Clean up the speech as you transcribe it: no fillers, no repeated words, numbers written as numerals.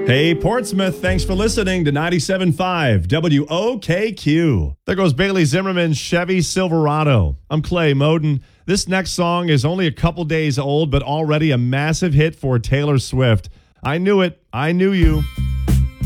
Hey, Portsmouth, thanks for listening to 97.5 WOKQ. There goes Bailey Zimmerman's Chevy Silverado. I'm Clay Moden. This next song is only a couple days old, but already a massive hit for Taylor Swift. I knew it. I knew you.